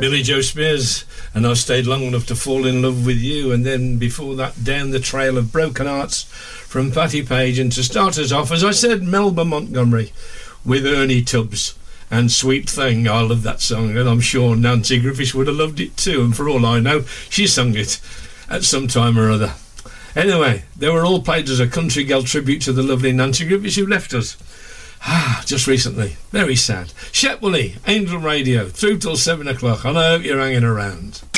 Billy Joe Spears, and I Stayed Long Enough to Fall in Love with You, and then before that, Down the Trail of Broken Hearts from Patti Page. And to start us off, as I said, Melba Montgomery with Ernie Tubbs and Sweet Thing. I love that song, and I'm sure Nancy Griffiths would have loved it too, and for all I know, she sung it at some time or other. Anyway, they were all played as a country girl tribute to the lovely Nancy Griffiths, who left us just recently. Very sad. Shep Woolley, Angel Radio, through till 7 o'clock, and I hope you're hanging around.